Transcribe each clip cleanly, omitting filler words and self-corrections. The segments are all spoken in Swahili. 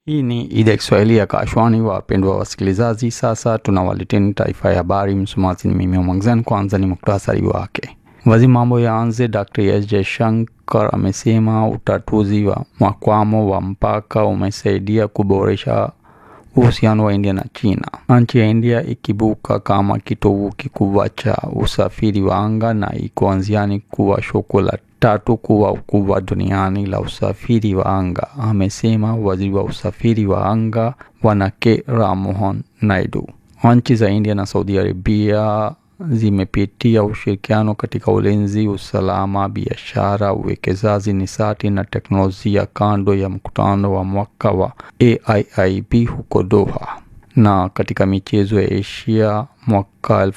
Hii ni idhaa ya Kiswahili ya Kashwani. Wapendwa wasikilizaji, sasa tunawaletea taarifa ya habari. Msomaji ni mimi Mwangzen. Kwanza ni muktasari wake. Waziri mambo ya nje Dr. S. Jaishankar amesema utatuzi wa mkwamo wa mpaka umesaidia kuboresha uhusiano wa India na China. Nchi ya India ikibuka kama kitovu kikubwa cha usafiri wa anga na iko njiani kuwa soko la tatu kuwa ukubwa duniani la usafiri wa anga, amesema waziri wa usafiri wa anga Bwana K. Ramohan Naidu. Nchi za India na Saudi Arabia zimepitia ushirikiano katika ulinzi, usalama, biashara, uwekezaji, nishati na teknolojia kando ya mkutano wa mwaka wa AIIB huko Doha. Na katika michezo ya Asia mwaka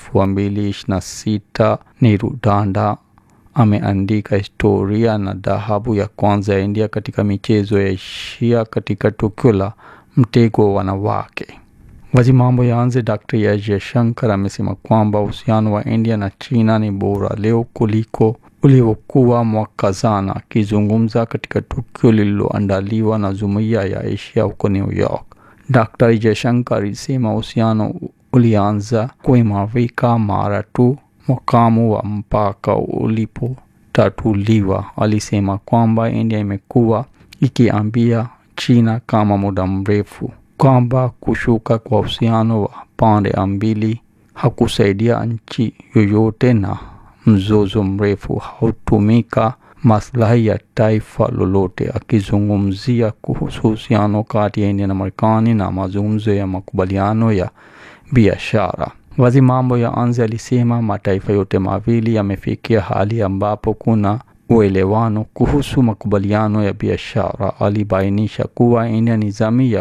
2026, Neeru Danda ameandika historia na dhahabu ya kwanza ya India katika michezo ya Asia katika tukio la mtego wa wanawake. Waziri mambo ya nje Dr. S. Jaishankar amesema kwamba uhusiano wa India na China ni bora leo kuliko ulivyokuwa mwaka jana. Akizungumza katika tukio lililoandaliwa na Jumuiya ya Asia huko New York, Dr. Jaishankar alisema uhusiano ulianza kuimarika mara tu mkwamo wa mpaka ulipotatuliwa. Alisema kwamba India imekuwa ikiambia China kama muda mrefu kwamba kushuka kwa uhusiano wa pande mbili hakusaidia nchi yoyote na mzozo mrefu hautumika maslahi ya taifa lolote. Akizungumzia kuhusu uhusiano kati ya India na Marekani na mazungumzo ya makubaliano ya biashara, waziri mambo ya nje alisema mataifa yote mawili yamefikia hali ambapo kuna uelewano kuhusu makubaliano ya biashara. Alibainisha kuwa India ni jamii ya